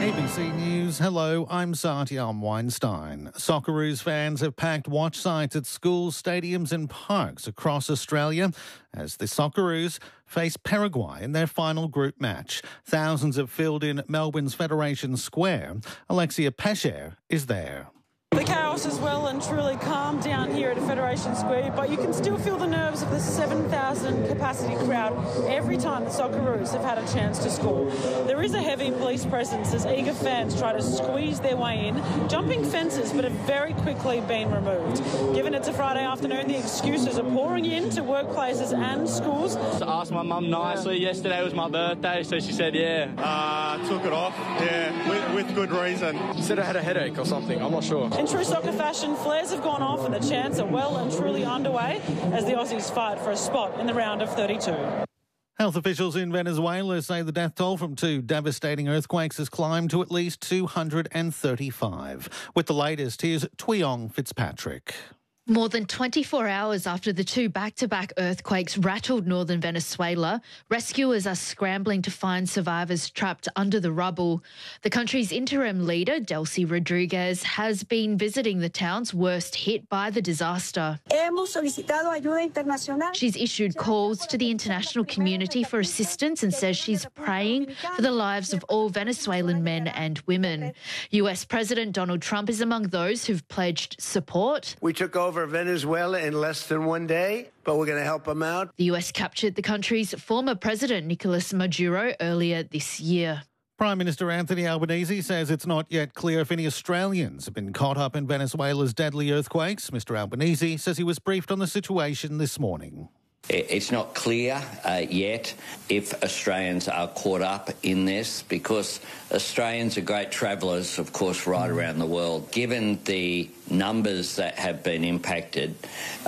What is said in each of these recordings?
ABC News, hello, I'm Satyam Weinstein. Socceroos fans have packed watch sites at schools, stadiums and parks across Australia as the Socceroos face Paraguay in their final group match. Thousands have filled in Melbourne's Federation Square. Alexia Pescher is there. The chaos is well and truly calm down here at Federation Square, but you can still feel the nerves of the 7,000 capacity crowd every time the Socceroos have had a chance to score. There is a heavy police presence as eager fans try to squeeze their way in, jumping fences but have very quickly been removed. Given it's a Friday afternoon, the excuses are pouring in to workplaces and schools. I asked my mum nicely. Yesterday was my birthday, so she said, took it off, with good reason. She said I had a headache or something, I'm not sure. In true soccer fashion, flares have gone off and the chants are well and truly underway as the Aussies fight for a spot in the round of 32. Health officials in Venezuela say the death toll from two devastating earthquakes has climbed to at least 235. With the latest, here's Tweong Fitzpatrick. More than 24 hours after the two back-to-back earthquakes rattled northern Venezuela, rescuers are scrambling to find survivors trapped under the rubble. The country's interim leader, Delcy Rodriguez, has been visiting the towns worst hit by the disaster. She's issued calls to the international community for assistance and says she's praying for the lives of all Venezuelan men and women. US President Donald Trump is among those who've pledged support. We took over Venezuela in less than one day, but we're going to help them out. The US captured the country's former president, Nicolas Maduro, earlier this year. Prime Minister Anthony Albanese says it's not yet clear if any Australians have been caught up in Venezuela's deadly earthquakes. Mr Albanese says he was briefed on the situation this morning. It's not clear yet if Australians are caught up in this because Australians are great travellers, of course, right around the world. Given the numbers that have been impacted,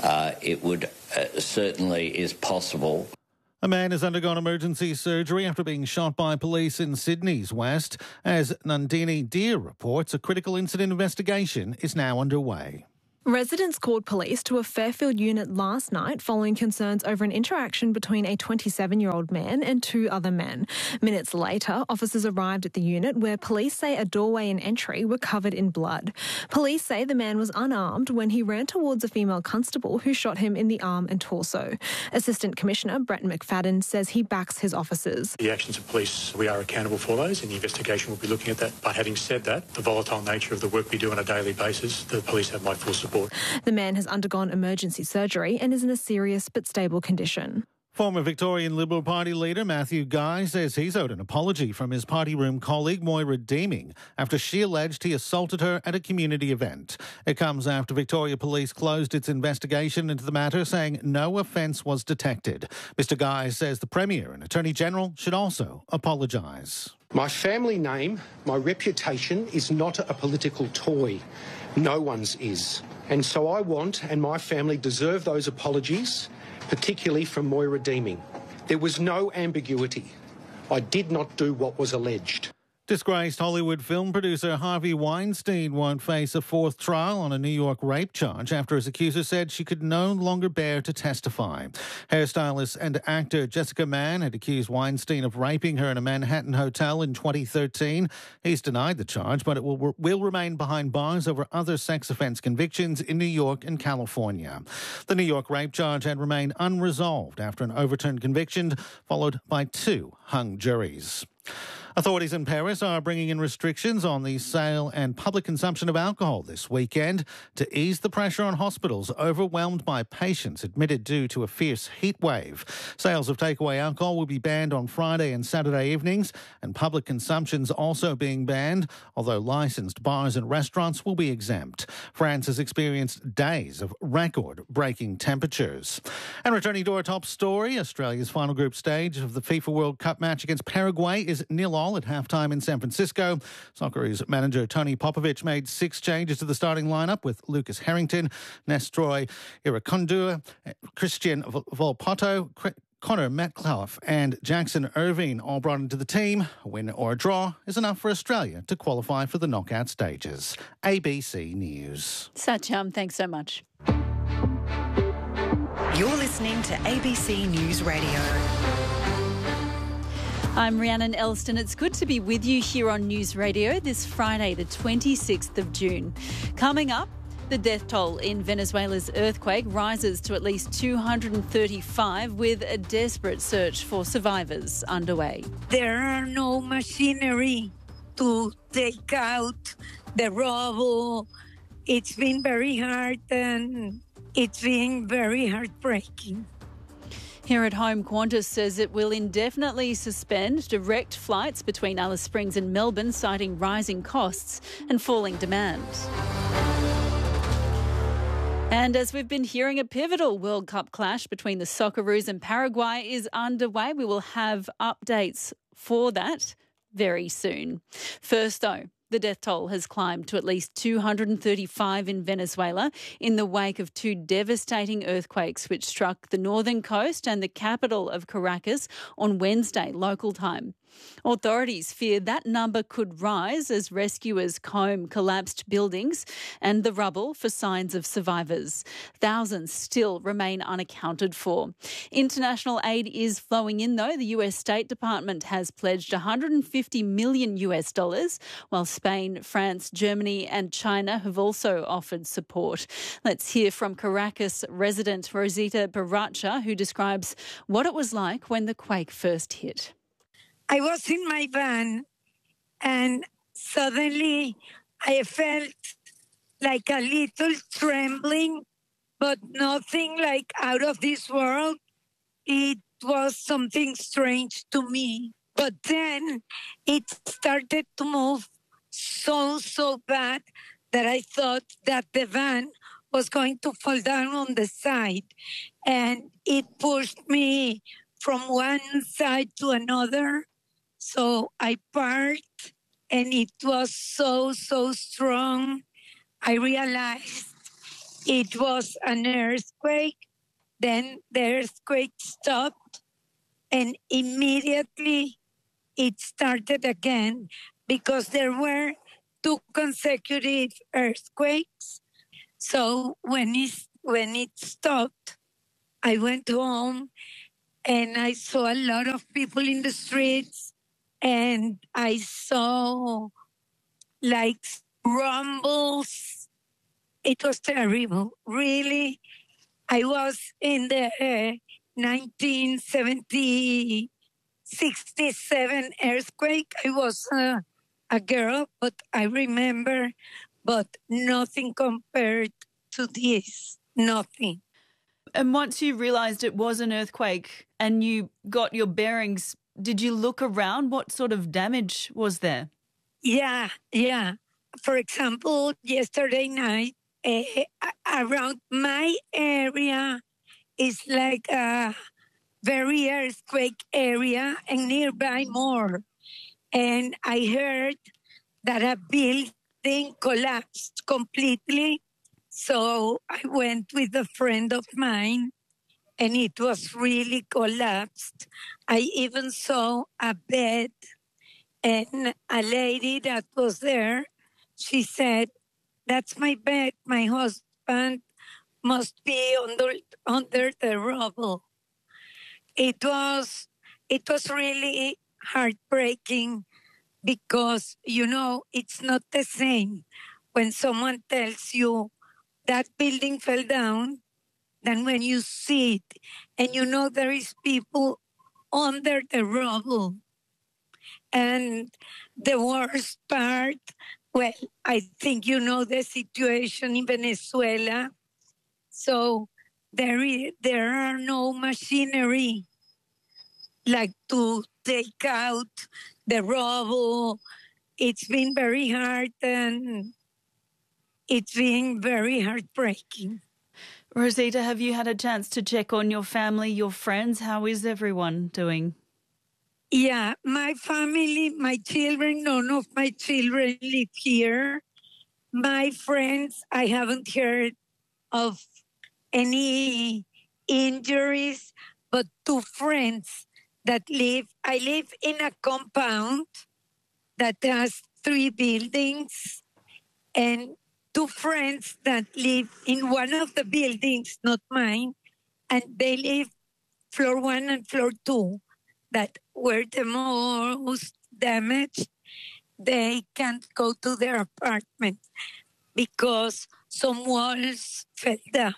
it would certainly is possible. A man has undergone emergency surgery after being shot by police in Sydney's west. As Nandini Deer reports, a critical incident investigation is now underway. Residents called police to a Fairfield unit last night following concerns over an interaction between a 27-year-old man and two other men. Minutes later, officers arrived at the unit where police say a doorway and entry were covered in blood. Police say the man was unarmed when he ran towards a female constable who shot him in the arm and torso. Assistant Commissioner Brett McFadden says he backs his officers. The actions of police, we are accountable for those and the investigation will be looking at that. But having said that, the volatile nature of the work we do on a daily basis, the police have my full support. The man has undergone emergency surgery and is in a serious but stable condition. Former Victorian Liberal Party leader Matthew Guy says he's owed an apology from his party room colleague Moira Deeming after she alleged he assaulted her at a community event. It comes after Victoria Police closed its investigation into the matter, saying no offence was detected. Mr Guy says the Premier and Attorney General should also apologise. My family name, my reputation is not a political toy. No one's is. And so I want, and my family deserve those apologies, particularly from Moira Deeming. There was no ambiguity. I did not do what was alleged. Disgraced Hollywood film producer Harvey Weinstein won't face a fourth trial on a New York rape charge after his accuser said she could no longer bear to testify. Hairstylist and actor Jessica Mann had accused Weinstein of raping her in a Manhattan hotel in 2013. He's denied the charge, but it will remain behind bars over other sex offence convictions in New York and California. The New York rape charge had remained unresolved after an overturned conviction, followed by two hung juries. Authorities in Paris are bringing in restrictions on the sale and public consumption of alcohol this weekend to ease the pressure on hospitals overwhelmed by patients admitted due to a fierce heat wave. Sales of takeaway alcohol will be banned on Friday and Saturday evenings, and public consumption's also being banned, although licensed bars and restaurants will be exempt. France has experienced days of record-breaking temperatures. And returning to our top story, Australia's final group stage of the FIFA World Cup match against Paraguay is 0-0 at halftime in San Francisco. Socceroos manager Tony Popovich made 6 changes to the starting lineup with Lucas Harrington, Nestroy Iracundua, Christian Volpato, Connor Metcalfe and Jackson Irvine all brought into the team. A win or a draw is enough for Australia to qualify for the knockout stages. ABC News. Satyam, thanks so much. You're listening to ABC News Radio. I'm Rhiannon Elston. It's good to be with you here on News Radio this Friday, the 26th of June. Coming up, the death toll in Venezuela's earthquake rises to at least 235 with a desperate search for survivors underway. There are no machinery to take out the rubble. It's been very hard and it's been very heartbreaking. Here at home, Qantas says it will indefinitely suspend direct flights between Alice Springs and Melbourne, citing rising costs and falling demand. And as we've been hearing, a pivotal World Cup clash between the Socceroos and Paraguay is underway. We will have updates for that very soon. First, though, the death toll has climbed to at least 235 in Venezuela in the wake of two devastating earthquakes which struck the northern coast and the capital of Caracas on Wednesday, local time. Authorities fear that number could rise as rescuers comb collapsed buildings and the rubble for signs of survivors. Thousands still remain unaccounted for. International aid is flowing in, though. The US State Department has pledged $150 million, while Spain, France, Germany and China have also offered support. Let's hear from Caracas resident Rosita Baracha, who describes what it was like when the quake first hit. I was in my van and suddenly I felt like a little trembling, but nothing like out of this world. It was something strange to me. But then it started to move so bad that I thought that the van was going to fall down on the side. And it pushed me from one side to another. So I parked, and it was so strong. I realized it was an earthquake. Then the earthquake stopped, and immediately it started again because there were two consecutive earthquakes. So when it stopped, I went home, and I saw a lot of people in the streets. And I saw like rumbles. It was terrible. Really, I was in the 1967 earthquake. I was a girl, but I remember, but nothing compared to this, nothing. And once you realised it was an earthquake and you got your bearings, did you look around? What sort of damage was there? Yeah. For example, yesterday night, around my area is like a very earthquake area and nearby more. And I heard that a building collapsed completely. So I went with a friend of mine, and it was really collapsed. I even saw a bed, and a lady that was there, she said, "That's my bed. My husband must be under the rubble." It was really heartbreaking because, it's not the same when someone tells you that building fell down than when you see it and there is people under the rubble. And the worst part, well, I think the situation in Venezuela. So there are no machinery like to take out the rubble. It's been very hard and it's been very heartbreaking. Rosita, have you had a chance to check on your family, your friends? How is everyone doing? Yeah, my family, my children, none of my children live here. My friends, I haven't heard of any injuries, but two friends that I live in a compound that has 3 buildings, and two friends that live in one of the buildings, not mine, and they live floor 1 and floor 2. that were the most damaged, they can't go to their apartment because some walls fell down.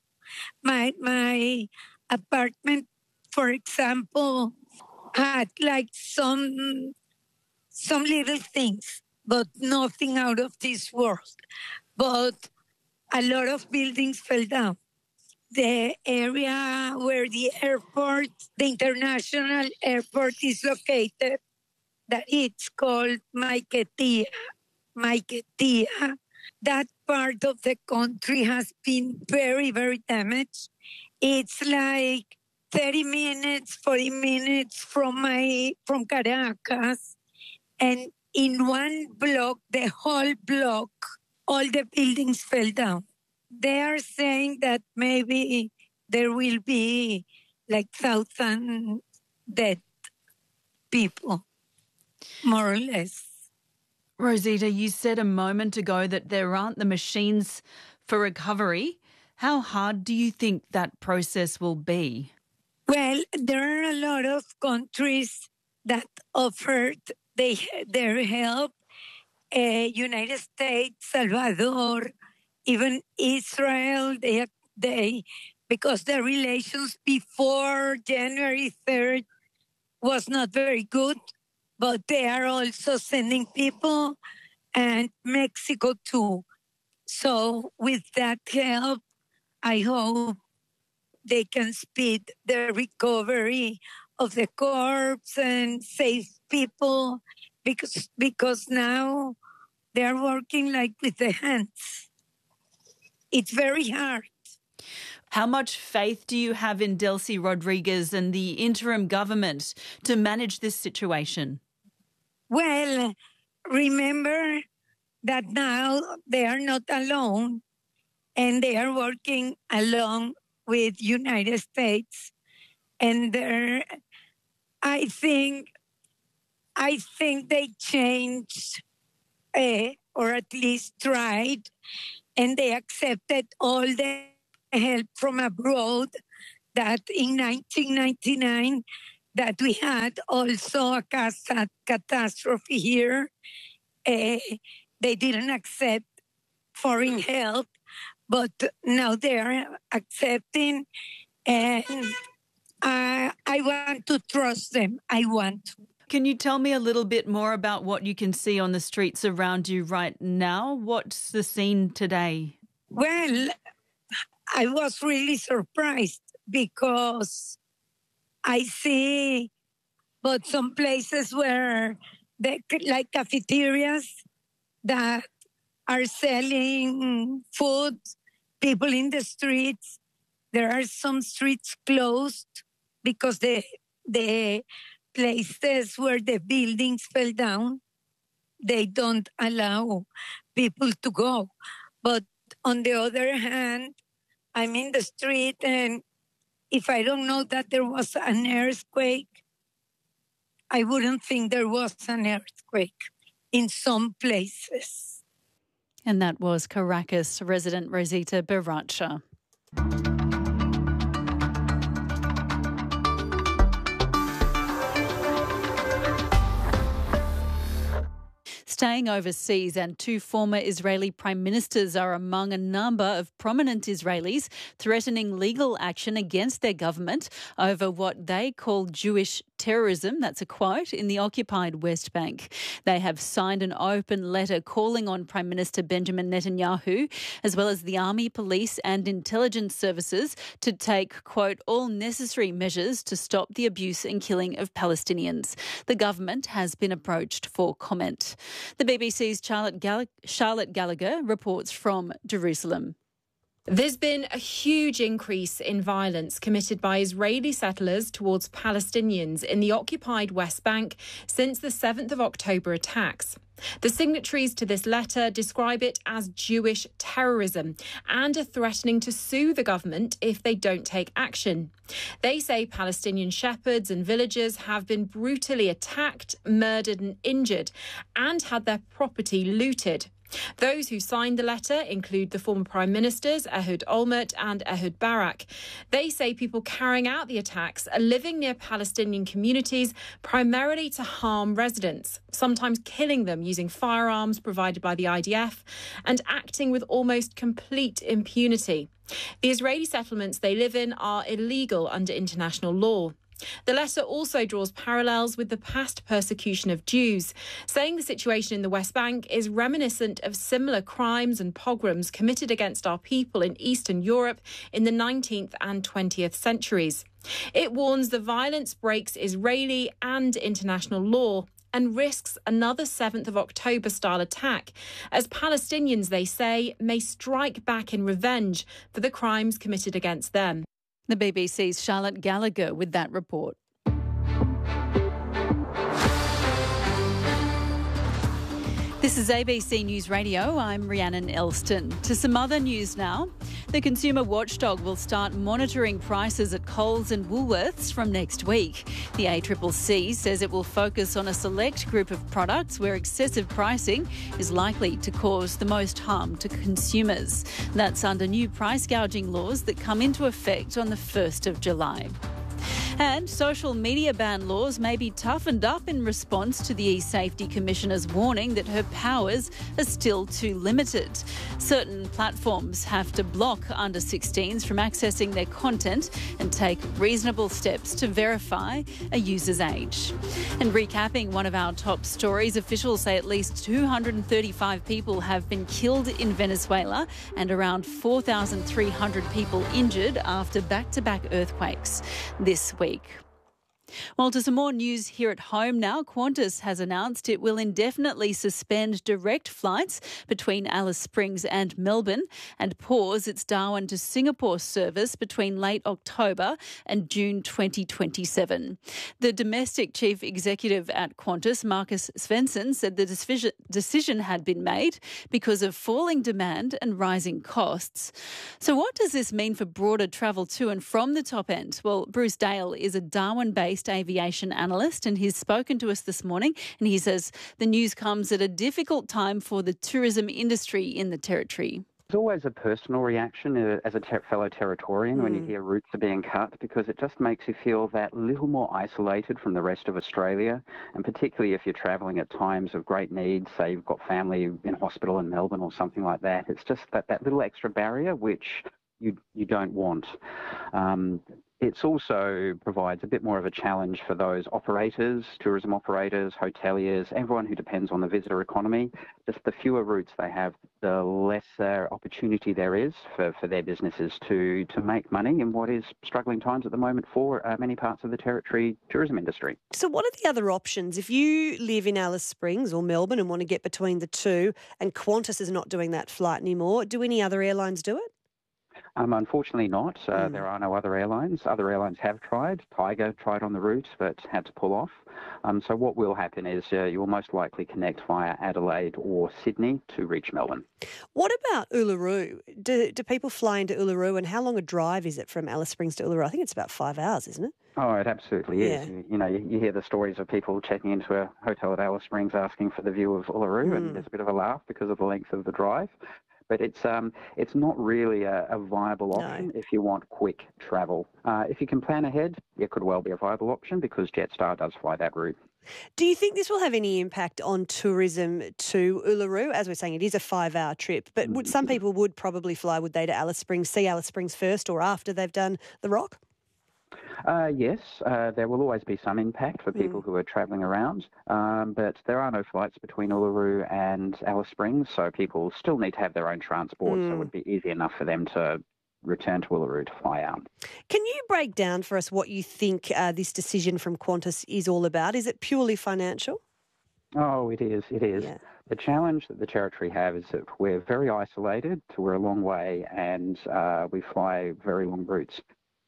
My apartment, for example, had like some little things, but nothing out of this world. But a lot of buildings fell down. The area where the airport, the international airport is located, that it's called Maiquetía. That part of the country has been very, very damaged. It's like 30 minutes, 40 minutes from Caracas. And in one block, the whole block, all the buildings fell down. They are saying that maybe there will be like 1,000 dead people, more or less. Rosita, you said a moment ago that there aren't the machines for recovery. How hard do you think that process will be? Well, there are a lot of countries that offered their help. United States, Salvador, even Israel, they because the relations before January 3rd was not very good, but they are also sending people, and Mexico too. So with that help, I hope they can speed the recovery of the corpse and save people, because now they are working like with the hands. It's very hard. How much faith do you have in Delcy Rodriguez and the interim government to manage this situation? Well, remember that now they are not alone, and they are working along with United States. And I think they changed, or at least tried, and they accepted all the help from abroad. That in 1999, that we had also a catastrophe here. They didn't accept foreign help, but now they are accepting, and I want to trust them. I want to. Can you tell me a little bit more about what you can see on the streets around you right now? What's the scene today? Well, I was really surprised because I see, but some places where like cafeterias that are selling food, people in the streets. There are some streets closed because the places where the buildings fell down, they don't allow people to go. But on the other hand, I'm in the street, and if I don't know that there was an earthquake, I wouldn't think there was an earthquake in some places. And that was Caracas resident Rosita Baracha. Staying overseas, and two former Israeli prime ministers are among a number of prominent Israelis threatening legal action against their government over what they call Jewish terrorism. That's a quote in the occupied West Bank. They have signed an open letter calling on Prime Minister Benjamin Netanyahu, as well as the army, police and intelligence services, to take, quote, all necessary measures to stop the abuse and killing of Palestinians. The government has been approached for comment. The BBC's Charlotte Gallagher reports from Jerusalem. There's been a huge increase in violence committed by Israeli settlers towards Palestinians in the occupied West Bank since the 7th of October attacks. The signatories to this letter describe it as Jewish terrorism and are threatening to sue the government if they don't take action. They say Palestinian shepherds and villagers have been brutally attacked, murdered and injured, and had their property looted. Those who signed the letter include the former Prime Ministers Ehud Olmert and Ehud Barak. They say people carrying out the attacks are living near Palestinian communities primarily to harm residents, sometimes killing them using firearms provided by the IDF and acting with almost complete impunity. The Israeli settlements they live in are illegal under international law. The letter also draws parallels with the past persecution of Jews, saying the situation in the West Bank is reminiscent of similar crimes and pogroms committed against our people in Eastern Europe in the 19th and 20th centuries. It warns the violence breaks Israeli and international law and risks another 7th of October style attack, as Palestinians, they say, may strike back in revenge for the crimes committed against them. The BBC's Charlotte Gallagher with that report. This is ABC News Radio. I'm Rhiannon Elston. To some other news now. The consumer watchdog will start monitoring prices at Coles and Woolworths from next week. The ACCC says it will focus on a select group of products where excessive pricing is likely to cause the most harm to consumers. That's under new price gouging laws that come into effect on the 1st of July. And social media ban laws may be toughened up in response to the E-Safety Commissioner's warning that her powers are still too limited. Certain platforms have to block under-16s from accessing their content and take reasonable steps to verify a user's age. And recapping one of our top stories, officials say at least 235 people have been killed in Venezuela and around 4,300 people injured after back-to-back earthquakes this week. Well, to some more news here at home now. Qantas has announced it will indefinitely suspend direct flights between Alice Springs and Melbourne and pause its Darwin to Singapore service between late October and June 2027. The domestic chief executive at Qantas, Marcus Svensson, said the decision had been made because of falling demand and rising costs. So what does this mean for broader travel to and from the top end? Well, Bruce Dale is a Darwin-based aviation analyst, and he's spoken to us this morning, and he says the news comes at a difficult time for the tourism industry in the territory. There's always a personal reaction as a fellow Territorian when you hear routes are being cut, because it just makes you feel that little more isolated from the rest of Australia, and particularly if you're travelling at times of great need, say you've got family in hospital in Melbourne or something like that. It's just that little extra barrier which you don't want. It also provides a bit more of a challenge for those operators, tourism operators, hoteliers, everyone who depends on the visitor economy. Just the fewer routes they have, the lesser opportunity there is for their businesses to make money in what is struggling times at the moment for many parts of the Territory tourism industry. So what are the other options? If you live in Alice Springs or Melbourne and want to get between the two, and Qantas is not doing that flight anymore, do any other airlines do it? Unfortunately not. There are no other airlines. Other airlines have tried. Tiger tried on the route but had to pull off. So what will happen is you will most likely connect via Adelaide or Sydney to reach Melbourne. What about Uluru? Do people fly into Uluru, and how long a drive is it from Alice Springs to Uluru? I think it's about 5 hours, isn't it? Oh, it absolutely is. You hear the stories of people checking into a hotel at Alice Springs asking for the view of Uluru, and there's a bit of a laugh because of the length of the drive. But it's not really a viable option if you want quick travel. If you can plan ahead, it could well be a viable option because Jetstar does fly that route. Do you think this will have any impact on tourism to Uluru? As we're saying, it is a 5-hour trip, but some people would probably fly, would they, to Alice Springs, see Alice Springs first or after they've done the Rock? Yes, there will always be some impact for people who are travelling around, but there are no flights between Uluru and Alice Springs, so people still need to have their own transport, so it would be easy enough for them to return to Uluru to fly out. Can you break down for us what you think this decision from Qantas is all about? Is it purely financial? Oh, it is. Yeah. The challenge that the Territory have is that we're very isolated, so we're a long way, and we fly very long routes.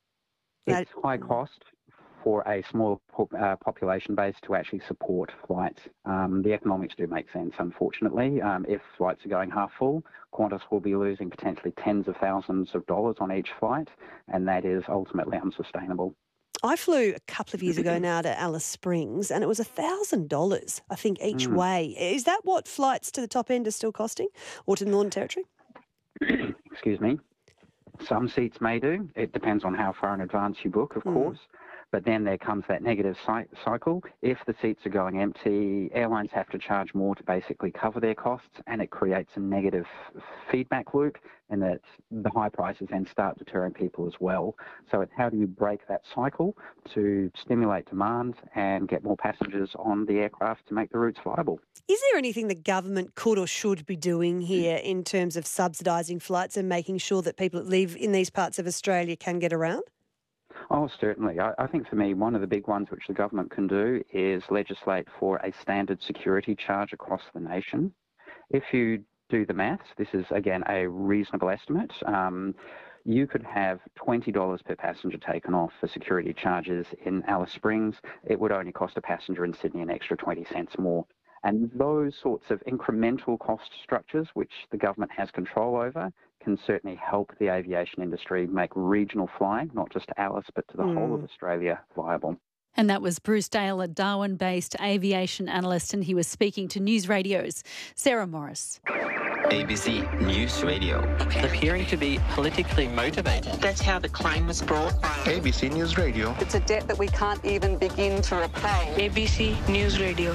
It's high cost for a small population base to actually support flights. The economics do make sense, unfortunately. If flights are going half full, Qantas will be losing potentially tens of thousands of dollars on each flight, and that is ultimately unsustainable. I flew a couple of years ago now to Alice Springs, and it was $1,000, I think, each way. Is that what flights to the top end are still costing, or to the Northern Territory? Excuse me. Some seats may do. It depends on how far in advance you book, of course. But then there comes that negative cycle. If the seats are going empty, airlines have to charge more to basically cover their costs, and it creates a negative feedback loop, and that the high prices then start deterring people as well. So it's how do you break that cycle to stimulate demand and get more passengers on the aircraft to make the routes viable? Is there anything the government could or should be doing here in terms of subsidising flights and making sure that people that live in these parts of Australia can get around? Oh, certainly. I think for me, one of the big ones which the government can do is legislate for a standard security charge across the nation. If you do the maths, this is, again, a reasonable estimate. You could have $20 per passenger taken off for security charges in Alice Springs. It would only cost a passenger in Sydney an extra 20 cents more. And those sorts of incremental cost structures, which the government has control over, can certainly help the aviation industry make regional flying, not just to Alice, but to the whole of Australia, viable. And that was Bruce Dale, a Darwin-based aviation analyst, and he was speaking to News Radio's Sarah Morris. ABC News Radio. Appearing to be politically motivated. That's how the claim was brought. ABC News Radio. It's a debt that we can't even begin to repay. ABC News Radio.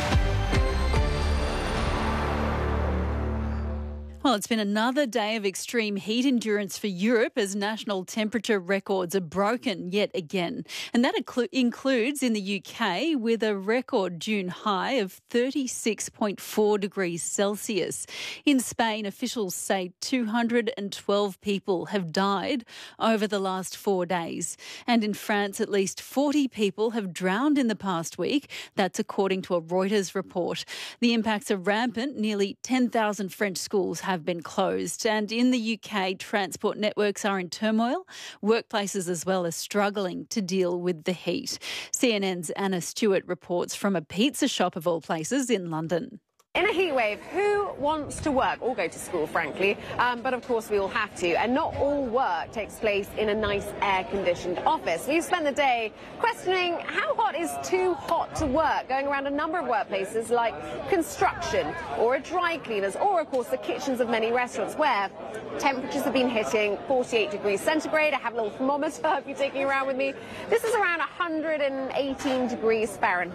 Well, it's been another day of extreme heat endurance for Europe as national temperature records are broken yet again. And that includes in the UK with a record June high of 36.4 degrees Celsius. In Spain, officials say 212 people have died over the last 4 days. And in France, at least 40 people have drowned in the past week. That's according to a Reuters report. The impacts are rampant. Nearly 10,000 French schools have been closed. And in the UK, transport networks are in turmoil. Workplaces as well are struggling to deal with the heat. CNN's Anna Stewart reports from a pizza shop of all places in London. In a heatwave, who wants to work or go to school, frankly? But of course we all have to. And not all work takes place in a nice air-conditioned office. We've spent the day questioning how hot is too hot to work, going around a number of workplaces like construction or a dry cleaners or, of course, the kitchens of many restaurants where temperatures have been hitting 48 degrees centigrade. I have a little thermometer if you're taking around with me. This is around 118 degrees Fahrenheit.